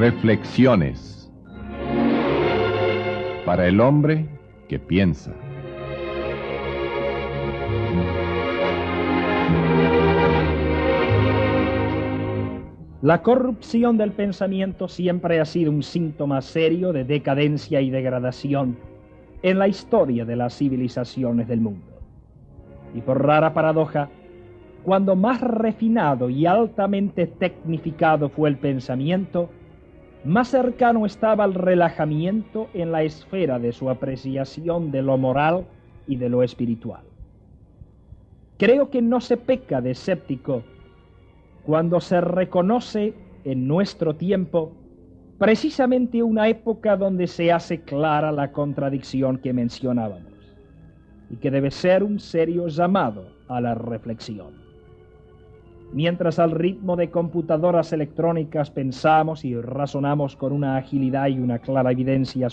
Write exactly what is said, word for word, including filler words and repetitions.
Reflexiones para el hombre que piensa. La corrupción del pensamiento siempre ha sido un síntoma serio de decadencia y degradación en la historia de las civilizaciones del mundo. Y por rara paradoja, cuando más refinado y altamente tecnificado fue el pensamiento, más cercano estaba el relajamiento en la esfera de su apreciación de lo moral y de lo espiritual. Creo que no se peca de escéptico cuando se reconoce en nuestro tiempo precisamente una época donde se hace clara la contradicción que mencionábamos y que debe ser un serio llamado a la reflexión. Mientras al ritmo de computadoras electrónicas pensamos y razonamos con una agilidad y una clara evidencia